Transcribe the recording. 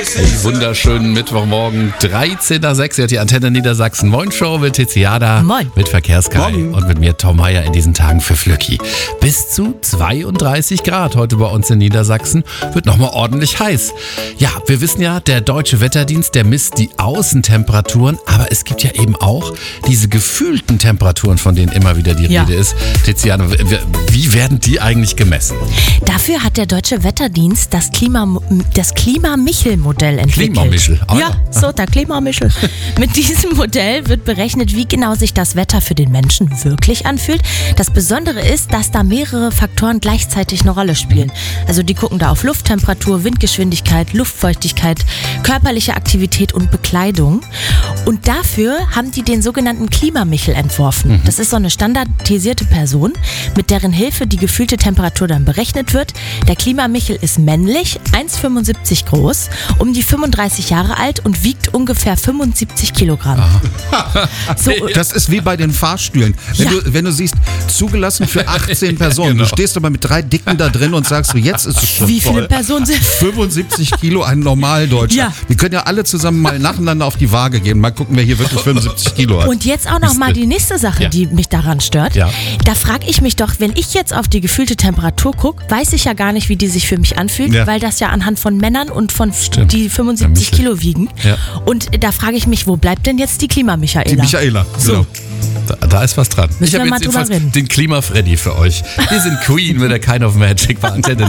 Wunderschönen Mittwochmorgen, 13.06 Uhr, die Antenne Niedersachsen. Moin Show mit Tiziana. Moin. Mit Verkehrskai und mit mir Tom Meyer in diesen Tagen für Flücki. Bis zu 32 Grad heute bei uns in Niedersachsen. Wird nochmal ordentlich heiß. Ja, wir wissen ja, der Deutsche Wetterdienst, der misst die Außentemperaturen, aber es gibt ja eben auch diese gefühlten Temperaturen, von denen immer wieder die Rede ist. Tiziana, wie werden die eigentlich gemessen? Dafür hat der Deutsche Wetterdienst das Klima-Michel-Modell entwickelt. Klima-Michel? Oh, ja, so, der Klima-Michel. Mit diesem Modell wird berechnet, wie genau sich das Wetter für den Menschen wirklich anfühlt. Das Besondere ist, dass da mehrere Faktoren gleichzeitig eine Rolle spielen. Also die gucken da auf Lufttemperatur, Windgeschwindigkeit, Luftfeuchtigkeit, körperliche Aktivität und Bekleidung. Und dafür haben die den sogenannten Klima-Michel entworfen. Das ist so eine standardisierte Person, mit deren Hilfe die gefühlte Temperatur dann berechnet wird. Der Klima-Michel ist männlich, 1,75 groß, um die 35 Jahre alt und wiegt ungefähr 75 Kilogramm. So, das ist wie bei den Fahrstühlen. Wenn du siehst, zugelassen für 18 Personen, Genau. Du stehst aber mit 3 Dicken da drin und sagst, jetzt ist es schon wie voll. viele Personen sind 75 Kilo, ein Normaldeutscher. Ja. Wir können ja alle zusammen mal nacheinander auf die Waage gehen. Mal gucken, wer hier wirklich 75 Kilo hat. Und jetzt auch noch mal die nächste Sache, die mich daran stört. Ja. Da frage ich mich doch, wenn ich jetzt auf die gefühlte Temperatur gucke, weiß ich ja gar nicht, wie die sich für mich anfühlt, Ja. weil das ja anhand von Männern und von Stimmt. die 75 Kilo wiegen. Ja. Und da frage ich mich, wo bleibt denn jetzt die Klima-Michaela? Die Michaela. Genau. Da ist was dran. Müssen Ich habe wir mal jetzt drüber jedenfalls reden. den Klima-Freddy für euch. Wir sind Queen mit der Kind of Magic bei Antenne